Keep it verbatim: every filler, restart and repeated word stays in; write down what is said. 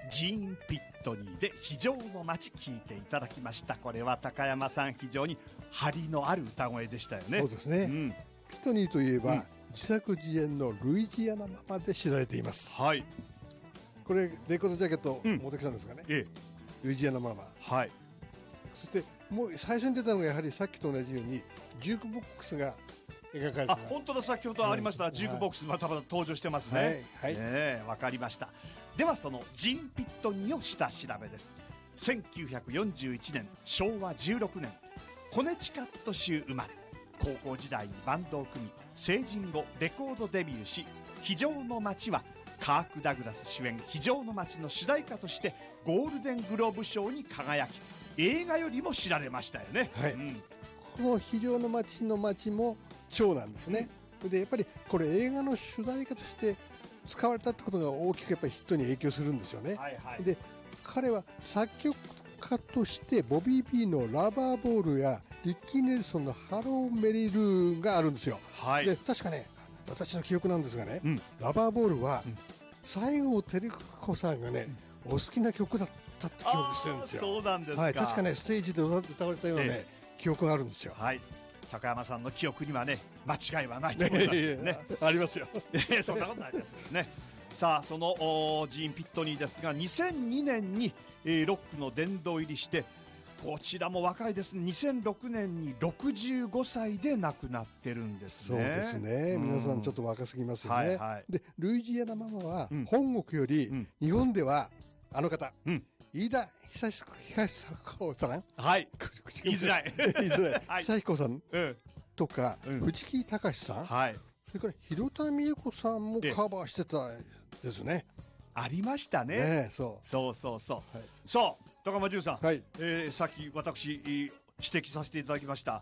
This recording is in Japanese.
ジーン・ピットニーで非常の街聞いていただきました。これは高山さん非常に張りのある歌声でしたよね。 そうですね、うん、ピットニーといえば、うん、自作自演のルイジアナママで知られています。 はい、 これレコードジャケット、うん、茂木さんですかね、ええ、ルイジアナママ、 はい、 そしてもう最初に出たのがやはりさっきと同じようにジュークボックスが描かれてます。 あ、本当だ、先ほどありました、うん、ジュークボックスまたまた登場してますね。はい、はい、ね、わかりました。ではそのジーン・ピットニーを下調べです。せんきゅうひゃくよんじゅういちねんしょうわじゅうろくねんコネチカット州生まれ、高校時代にバンドを組み成人後レコードデビューし、非常の街はカーク・ダグラス主演非常の街の主題歌としてゴールデングローブ賞に輝き、映画よりも知られましたよね。 はい、 うん、 この非常の街の街も蝶なんですね。でやっぱりこれ映画の主題歌として使われたってことが大きくやっぱりヒットに影響するんですよね。 はいはい、 で彼は作曲家としてボビー・ビーのラバーボールやリッキー・ネルソンのハロー・メリルがあるんですよ。 はい、 で確かね、私の記憶なんですがね、うん、ラバーボールは、うん、西郷輝彦さんがね、うん、お好きな曲だったって記憶してるんですよ。 そうなんですか。 はい、確かねステージで歌われたようなね、ええ、記憶があるんですよ。 はい、高山さんの記憶にはね間違いはないと思いますよね。 ありますよ。 そんなことないですね。さあそのジーン・ピットニーですが、にせんにねんに、えー、ロックの殿堂入りして、こちらも若いですね。にせんろくねんにろくじゅうごさいで亡くなってるんですね。 そうですね、うん、皆さんちょっと若すぎますよね。はいはい、でルイジアナママは、うん、本国より、うん、日本ではあの方、うん、飯田久彦さん、 はい、言いづらい言いづらい、はい、久彦さんとか、 うん、 藤木隆さん、はい、それから広田美恵子さんもカバーしてたですね。 ありましたね。 ね、そうそうそうそう、はい、さあ高間淳さん、 はい、 えー、さっき私指摘させていただきました